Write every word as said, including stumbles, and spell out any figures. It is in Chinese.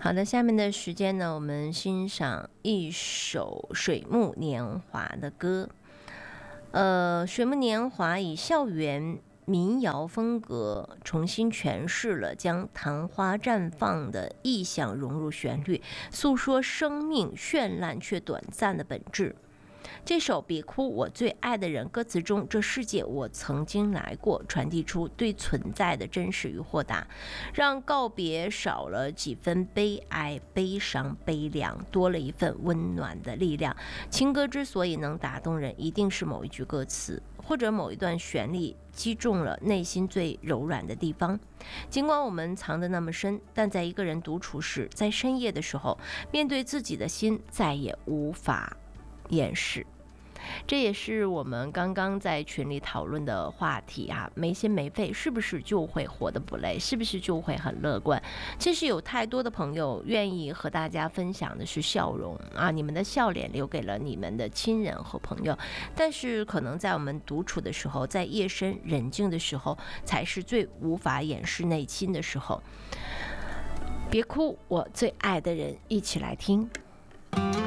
好的，下面的时间呢，我们欣赏一首水木年华的歌。呃，水木年华以校园民谣风格重新诠释了将昙花绽放的意象融入旋律，诉说生命绚烂却短暂的本质。这首《别哭，我最爱的人》歌词中，这世界我曾经来过，传递出对存在的真实与豁达，让告别少了几分悲哀、悲伤、悲凉，多了一份温暖的力量。情歌之所以能打动人，一定是某一句歌词或者某一段旋律击中了内心最柔软的地方。尽管我们藏得那么深，但在一个人独处时，在深夜的时候，面对自己的心，再也无法掩饰。这也是我们刚刚在群里讨论的话题啊，没心没肺是不是就会活得不累，是不是就会很乐观？其实有太多的朋友愿意和大家分享的是笑容啊，你们的笑脸留给了你们的亲人和朋友，但是可能在我们独处的时候，在夜深人静的时候，才是最无法掩饰内心的时候。别哭，我最爱的人，一起来听。